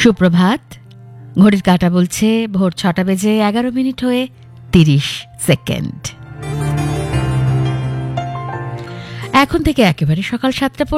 সুপ্রভাত। ঘড়ির কাঁটা বলছে ভোর 6:11 হয়ে 30 সেকেন্ড। এখন থেকে একেবারে সকাল 7টা